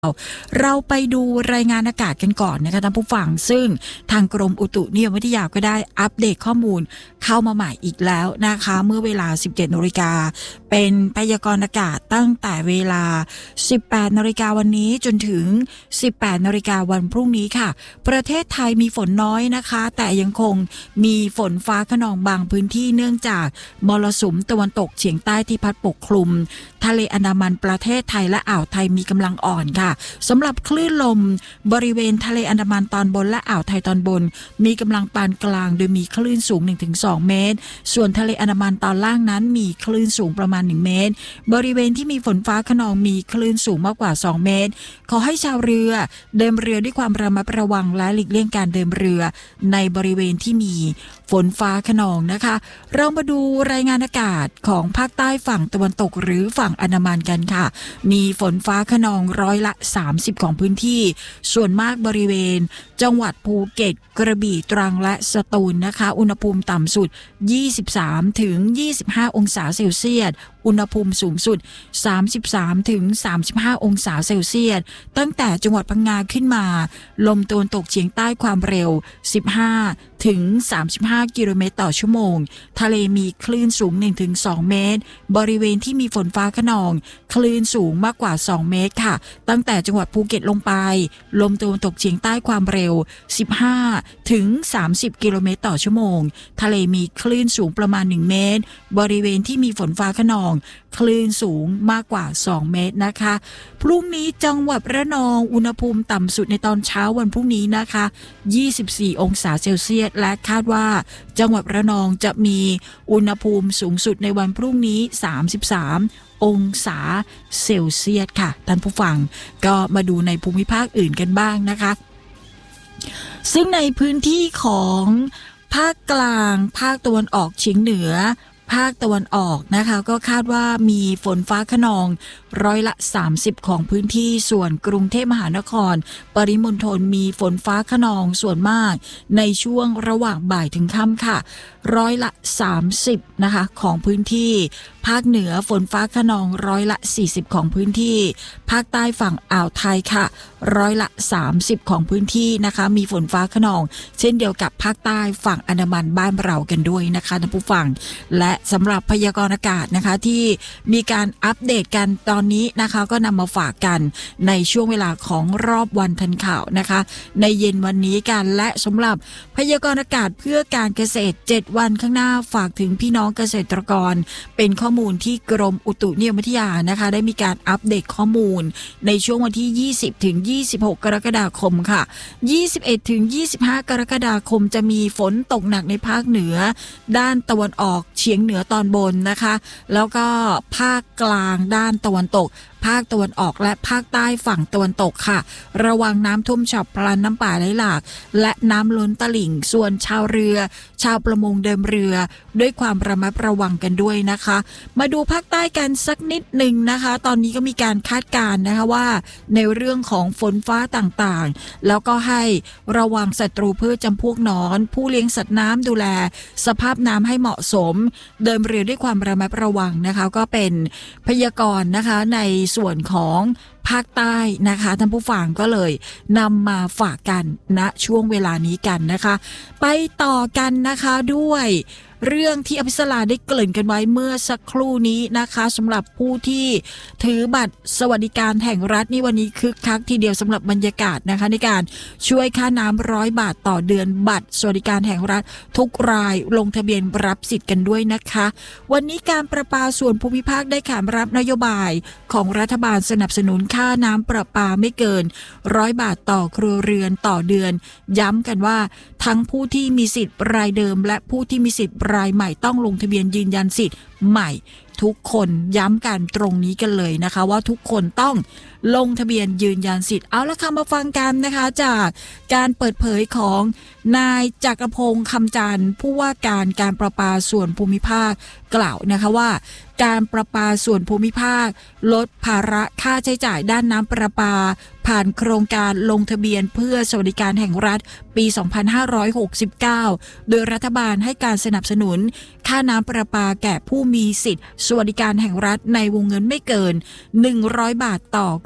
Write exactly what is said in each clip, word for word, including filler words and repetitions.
เราไปดูรายงานอากาศกันก่อนนะคะท่านผู้ฟังซึ่งทางกรมอุตุนิยมวิทยาก็ได้อัปเดตข้อมูลเข้ามาใหม่อีกแล้วนะคะเมื่อเวลา สิบเจ็ดนาฬิกา เป็นพยากรณ์อากาศตั้งแต่เวลา สิบแปดนาฬิกา วันนี้จนถึง สิบแปดนาฬิกา วันพรุ่งนี้ค่ะประเทศไทยมีฝนน้อยนะคะแต่ยังคงมีฝนฟ้าคะนองบางพื้นที่เนื่องจากมรสุมตะวันตกเฉียงใต้ที่พัดปกคลุมทะเลอันดามันประเทศไทยและอ่าวไทยมีกำลังอ่อนค่ะสำหรับคลื่นลมบริเวณทะเลอันดามันตอนบนและอ่าวไทยตอนบนมีกำลังปานกลางโดยมีคลื่นสูง หนึ่งถึงสอง เมตรส่วนทะเลอันดามันตอนล่างนั้นมีคลื่นสูงประมาณหนึ่งเมตรบริเวณที่มีฝนฟ้าคะนองมีคลื่นสูงมากกว่าสองเมตรขอให้ชาวเรือเดินเรือด้วยความระมัดระวังและหลีกเลี่ยงการเดินเรือในบริเวณที่มีฝนฟ้าคะนองนะคะเรามาดูรายงานอากาศของภาคใต้ฝั่งตะวันตกหรือฝั่งอันดามันกันค่ะมีฝนฟ้าคะนองร้อยละสามสิบของพื้นที่ส่วนมากบริเวณจังหวัดภูเก็ตกระบี่ตรังและสตูลนะคะอุณหภูมิต่ำสุดยี่สิบสามถึงยี่สิบห้าองศาเซลเซียสอุณหภูมิสูงสุดสามสิบสามถึงสามสิบห้าองศาเซลเซียสตั้งแต่จังหวัดพังงาขึ้นมาลมตะวันตกเฉียงใต้ความเร็วสิบห้าถึงสามสิบห้ากิโลเมตรต่อชั่วโมงทะเลมีคลื่นสูง หนึ่งถึงสอง เมตรบริเวณที่มีฝนฟ้าคะนองคลื่นสูงมากกว่าสองเมตรค่ะตั้งแต่จังหวัดภูเก็ตลงไปลมตะวันตกเฉียงใต้ความเร็วสิบห้าถึงสามสิบกิโลเมตรต่อชั่วโมงทะเลมีคลื่นสูงประมาณหนึ่งเมตรบริเวณที่มีฝนฟ้าคะนองคลื่นสูงมากกว่าสองเมตรนะคะพรุ่งนี้จังหวัดระนองอุณหภูมิต่ำสุดในตอนเช้าวันพรุ่งนี้นะคะยี่สิบสี่องศาเซลเซียสและคาดว่าจังหวัดระนองจะมีอุณหภูมิสูงสุดในวันพรุ่งนี้สามสิบสามองศาเซลเซียสค่ะท่านผู้ฟังก็มาดูในภูมิภาคอื่นกันบ้างนะคะซึ่งในพื้นที่ของภาคกลางภาคตะวันออกเฉียงเหนือภาคตะวันออกนะคะก็คาดว่ามีฝนฟ้าคะนองร้อยละสามสิบของพื้นที่ส่วนกรุงเทพมหานครปริมณฑลมีฝนฟ้าคะนองส่วนมากในช่วงระหว่างบ่ายถึงค่ำค่ะร้อยละสามสิบนะคะของพื้นที่ภาคเหนือฝนฟ้าคะนองร้อยละสี่สิบของพื้นที่ภาคใต้ฝั่งอ่าวไทยค่ะร้อยละสามสิบของพื้นที่นะคะมีฝนฟ้าคะนองเช่นเดียวกับภาคใต้ฝั่งอันดามันบ้านเรากันด้วยนะคะท่านผู้ฟังและสำหรับพยากรณ์อากาศนะคะที่มีการอัปเดตกันตอนนี้นะคะก็นำมาฝากกันในช่วงเวลาของรอบวันทันข่าวนะคะในเย็นวันนี้กันและสำหรับพยากรณ์อากาศเพื่อการเกษตรเจ็ดวันข้างหน้าฝากถึงพี่น้องเกษตรกรเป็นข้อมูลที่กรมอุตุนิยมวิทยานะคะได้มีการอัปเดตข้อมูลในช่วงวันที่ยี่สิบถึงยี่สิบหกกรกฎาคมค่ะยี่สิบเอ็ดถึงยี่สิบห้ากรกฎาคมจะมีฝนตกหนักในภาคเหนือด้านตะวันออกเฉียงเหนือตอนบนนะคะแล้วก็ภาคกลางด้านตะวันตกภาคตะวันออกและภาคใต้ฝั่งตะวันตกค่ะระวังน้ำท่วมฉับพลันน้ำป่าไหลหลากและน้ำล้นตลิ่งส่วนชาวเรือชาวประมงเดินเรือด้วยความระมัดระวังกันด้วยนะคะมาดูภาคใต้กันสักนิดหนึ่งนะคะตอนนี้ก็มีการคาดการณ์นะคะว่าในเรื่องของฝนฟ้าต่างๆแล้วก็ให้ระวังศัตรูพืชจำพวกหนอนผู้เลี้ยงสัตว์น้ำดูแลสภาพน้ำให้เหมาะสมเดินเรือด้วยความระมัดระวังนะคะก็เป็นพยากรณ์นะคะในส่วนของภาคใต้นะคะท่านผู้ฟังก็เลยนำมาฝากกันณช่วงเวลานี้กันนะคะไปต่อกันนะคะด้วยเรื่องที่อภิสราได้เกริ่นกันไว้เมื่อสักครู่นี้นะคะสำหรับผู้ที่ถือบัตรสวัสดิการแห่งรัฐนี่วันนี้คึกคักทีเดียวสำหรับบรรยากาศนะคะในการช่วยค่าน้ำร้อยบาทต่อเดือนบัตรสวัสดิการแห่งรัฐทุกรายลงทะเบียนรับสิทธิ์กันด้วยนะคะวันนี้การประปาส่วนภูมิภาคได้ขานรับนโยบายของรัฐบาลสนับสนุนค่าน้ำประปาไม่เกินร้อยบาทต่อครัวเรือนต่อเดือนย้ำกันว่าทั้งผู้ที่มีสิทธิ์รายเดิมและผู้ที่มีสิทธิ์รายใหม่ต้องลงทะเบียนยืนยันสิทธิ์ใหม่ทุกคนย้ำกันตรงนี้กันเลยนะคะว่าทุกคนต้องลงทะเบียนยืนยันสิทธิ์เอาละค่ะมาฟังกันนะคะจากการเปิดเผยของนายจักรพงษ์คำจันทร์ผู้ว่าการการประปาส่วนภูมิภาคกล่าวนะคะว่าการประปาส่วนภูมิภาคลดภาระค่าใช้จ่ายด้านน้ำประปาผ่านโครงการลงทะเบียนเพื่อสวัสดิการแห่งรัฐปีสองพันห้าร้อยหกสิบเก้าโดยรัฐบาลให้การสนับสนุนค่าน้ำประปาแก่ผู้มีสิทธิสวัสดิการแห่งรัฐในวงเงินไม่เกินหนึ่งร้อยบาทต่อค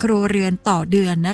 ครัวเรือนต่อเดือนนะคะ